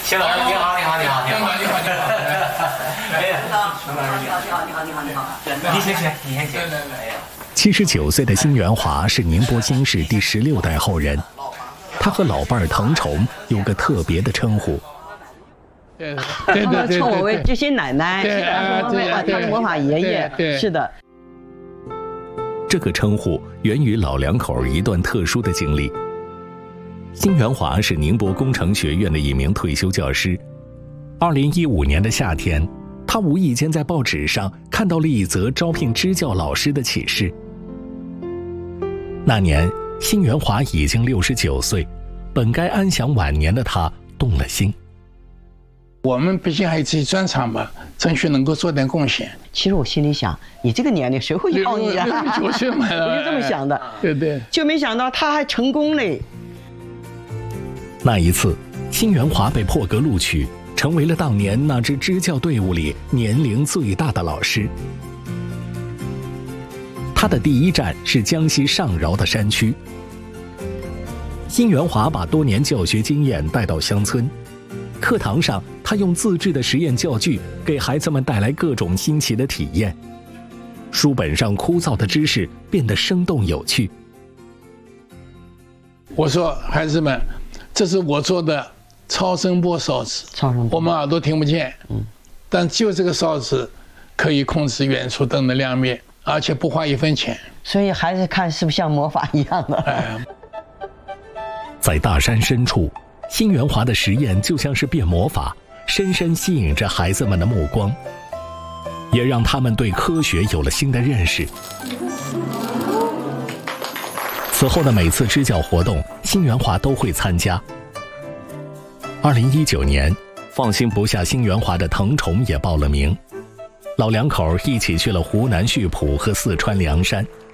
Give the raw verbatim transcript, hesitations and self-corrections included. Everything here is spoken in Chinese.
谢老师，你好，你好，你好， 你好，你好，你好，你好。 哎呀， 你好，你好，你好，你好，你好，你好。 你先请，你先请。 来来来。 七十九岁的辛元华是宁波新市第十六代后人，他和老伴儿滕崇有个特别的称呼。 对他对对， 们称我为知心奶奶， 对啊，对啊，他是魔法爷爷， 对， 是的。 这个称呼源于老两口一段特殊的经历。辛元华是宁波工程学院的一名退休教师。二零一五年的夏天，他无意间在报纸上看到了一则招聘支教老师的启事。那年，辛元华已经六十九岁，本该安享晚年的他动了心。 我们毕竟还有自己专长嘛，争取能够做点贡献。 其实我心里想，你这个年龄谁会要你啊？ 六十九岁嘛， 我就这么想的。 对对， 就没想到他还成功嘞。 那一次，辛元华被破格录取，成为了当年那支支教队伍里年龄最大的老师。他的第一站是江西上饶的山区。辛元华把多年教学经验带到乡村，课堂上他用自制的实验教具给孩子们带来各种新奇的体验，书本上枯燥的知识变得生动有趣。 我说孩子们，这是我做的超声波烧纸， 超声波， 我们耳朵听不见，嗯，但就这个烧纸可以控制远处灯的亮灭，而且不花一分钱。 所以孩子看是不是像魔法一样的？ 哎， 在大山深处，辛元华的实验就像是变魔法，深深吸引着孩子们的目光，也让他们对科学有了新的认识。此后的每次支教活动，辛元华都会参加。二零一九年，放心不下辛元华的滕崇也报了名，老两口一起去了湖南溆浦和四川凉山。